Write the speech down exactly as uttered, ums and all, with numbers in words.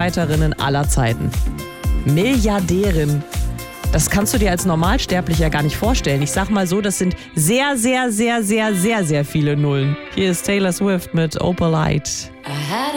Songwriterinnen aller Zeiten. Milliardärin. Das kannst du dir als Normalsterblicher gar nicht vorstellen. Ich sag mal so, das sind sehr, sehr, sehr, sehr, sehr, sehr viele Nullen. Hier ist Taylor Swift mit Opalite.